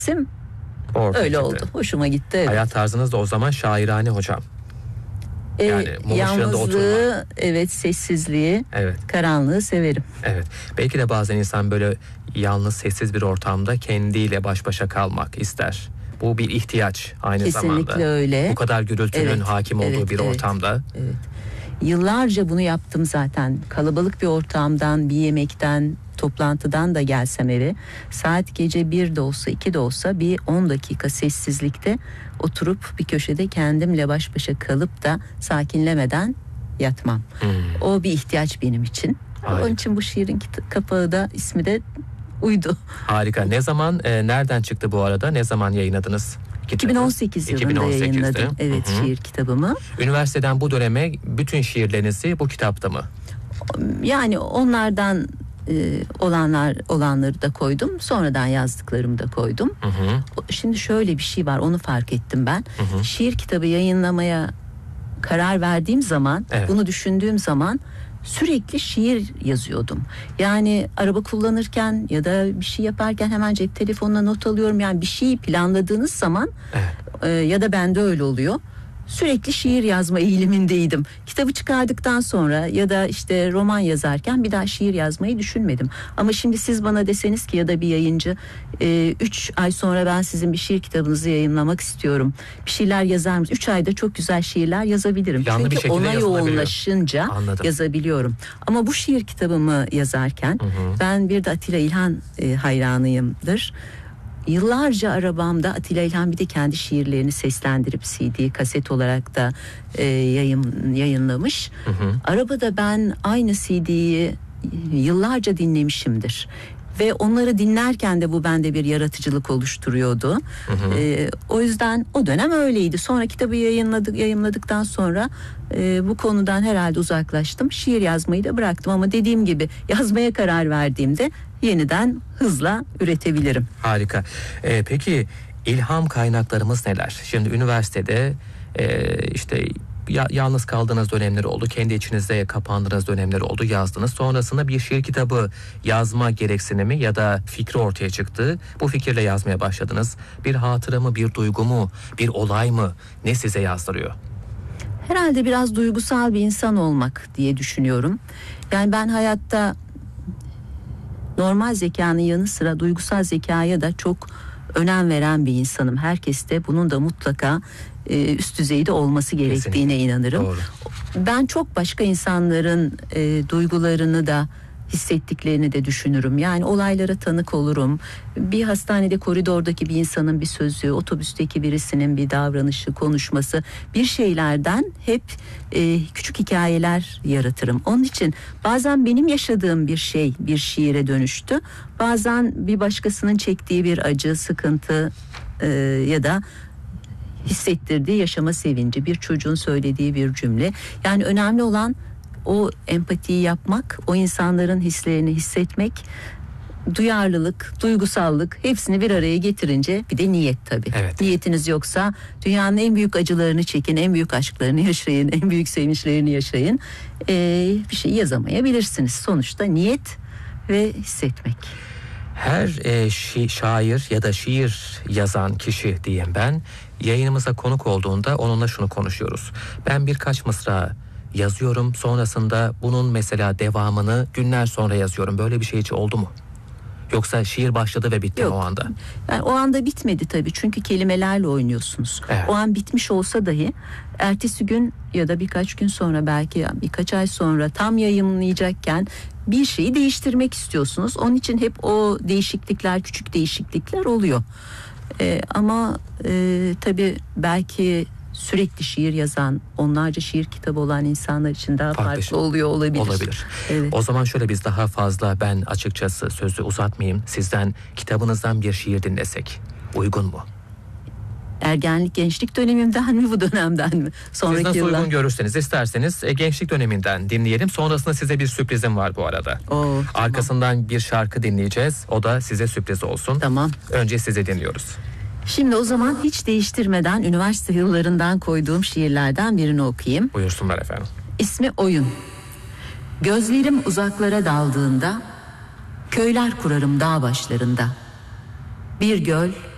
Ortaya öyle çıktı. oldu. Hoşuma gitti. Evet. Hayat tarzınız da o zaman şairane hocam. Yani mum ışığında oturma. Yalnızlığı, evet, sessizliği, Evet. karanlığı severim. Evet. Belki de bazen insan böyle yalnız, sessiz bir ortamda kendiyle baş başa kalmak ister. Bu bir ihtiyaç aynı zamanda. Kesinlikle öyle. Bu kadar gürültünün Evet, hakim olduğu evet, bir evet. ortamda. Evet. Yıllarca bunu yaptım zaten. Kalabalık bir ortamdan, bir yemekten, toplantıdan da gelsem eve, saat gece 1 de olsa 2 de olsa bir 10 dakika sessizlikte oturup bir köşede kendimle baş başa kalıp da sakinlemeden yatmam. O bir ihtiyaç benim için. Harika. Onun için bu şiirin kapağı da, ismi de uydu. Harika. Ne zaman, nereden çıktı bu arada? Ne zaman yayınladınız kitabı? 2018 yılında 2018'de. yayınladım. Evet, Hı hı. şiir kitabımı. Üniversiteden bu döneme bütün şiirlerinizi bu kitapta mı? Yani onlardan olanları da koydum. Sonradan yazdıklarımı da koydum. Hı hı. Şimdi şöyle bir şey var, onu fark ettim ben. Hı hı. Şiir kitabı yayınlamaya karar verdiğim zaman, Evet. bunu düşündüğüm zaman sürekli şiir yazıyordum. Yani araba kullanırken ya da bir şey yaparken hemen cep telefonuna not alıyorum. Yani bir şeyi planladığınız zaman ya da bende öyle oluyor. Sürekli şiir yazma eğilimindeydim. Kitabı çıkardıktan sonra ya da işte roman yazarken bir daha şiir yazmayı düşünmedim. Ama şimdi siz bana deseniz ki, ya da bir yayıncı, 3 ay sonra ben sizin bir şiir kitabınızı yayınlamak istiyorum, bir şeyler yazar mısınız? 3 ayda çok güzel şiirler yazabilirim. Planlı bir Çünkü şekilde ona yazılabiliyor. yoğunlaşınca Anladım. yazabiliyorum. Ama bu şiir kitabımı yazarken ben bir de Atilla İlhan hayranıyımdır. Yıllarca arabamda Atilla İlhan bir de kendi şiirlerini seslendirip CD, kaset olarak da yayınlamış. Arabada ben aynı CD'yi yıllarca dinlemişimdir. Ve onları dinlerken de bu bende bir yaratıcılık oluşturuyordu. O yüzden o dönem öyleydi. Sonra kitabı yayınladıktan sonra bu konudan herhalde uzaklaştım. Şiir yazmayı da bıraktım, ama dediğim gibi yazmaya karar verdiğimde yeniden hızla üretebilirim. Harika. Peki ilham kaynaklarımız neler? Şimdi üniversitede işte yalnız kaldığınız dönemler oldu. Kendi içinizde kapandığınız dönemler oldu. Yazdınız. Sonrasında bir şiir kitabı yazma gereksinimi ya da fikri ortaya çıktı. Bu fikirle yazmaya başladınız. Bir hatıra mı, bir duygu mu, bir olay mı? Ne size yazdırıyor? Herhalde biraz duygusal bir insan olmak diye düşünüyorum. Yani ben hayatta normal zekanın yanı sıra duygusal zekaya da çok önem veren bir insanım. Herkes de bunun da mutlaka üst düzeyde olması gerektiğine Kesinlikle. inanırım. Doğru. Ben çok başka insanların duygularını da, hissettiklerini de düşünürüm. Yani olaylara tanık olurum. Bir hastanede koridordaki bir insanın bir sözü, otobüsteki birisinin bir davranışı, konuşması, bir şeylerden hep küçük hikayeler yaratırım. Onun için bazen benim yaşadığım bir şey bir şiire dönüştü. Bazen bir başkasının çektiği bir acı, sıkıntı ya da hissettirdiği yaşama sevinci, bir çocuğun söylediği bir cümle. Yani önemli olan o empatiyi yapmak, o insanların hislerini hissetmek, duyarlılık, duygusallık, hepsini bir araya getirince bir de niyet tabii. Evet. Niyetiniz yoksa dünyanın en büyük acılarını çekin, en büyük aşklarını yaşayın, en büyük sevinçlerini yaşayın. Bir şey yazamayabilirsiniz. Sonuçta niyet ve hissetmek. Her şair ya da şiir yazan kişi diyeyim ben, yayınımıza konuk olduğunda onunla şunu konuşuyoruz. Ben birkaç mısra yazıyorum, sonrasında bunun mesela devamını günler sonra yazıyorum. Böyle bir şey hiç oldu mu? Yoksa şiir başladı ve bitti Yok. o anda? Yani o anda bitmedi tabii, çünkü kelimelerle oynuyorsunuz. Evet. O an bitmiş olsa dahi ertesi gün ya da birkaç gün sonra, belki birkaç ay sonra tam yayımlayacakken bir şeyi değiştirmek istiyorsunuz. Onun için hep o değişiklikler, küçük değişiklikler oluyor. Ama tabii belki sürekli şiir yazan, onlarca şiir kitabı olan insanlar için daha farklı oluyor olabilir. Evet. O zaman şöyle, biz daha fazla, ben açıkçası sözü uzatmayayım, sizden kitabınızdan bir şiir dinlesek uygun mu? Ergenlik, gençlik dönemimden mi, bu dönemden mi? Sonraki Siz nasıl yıllar. uygun görürseniz, isterseniz gençlik döneminden dinleyelim. Sonrasında size bir sürprizim var bu arada. Arkasından bir şarkı dinleyeceğiz. O da size sürpriz olsun. Tamam. Önce sizi dinliyoruz. Şimdi o zaman hiç değiştirmeden üniversite yıllarından koyduğum şiirlerden birini okuyayım. Buyursunlar efendim. İsmi Oyun. Gözlerim uzaklara daldığında köyler kurarım dağ başlarında. Bir göl,